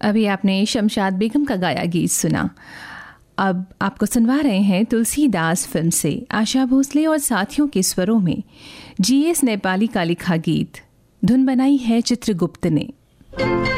अभी आपने शमशाद बेगम का गाया गीत सुना। अब आपको सुनवा रहे हैं तुलसीदास फिल्म से आशा भोसले और साथियों के स्वरों में GS नेपाली का लिखा गीत। धुन बनाई है चित्रगुप्त ने।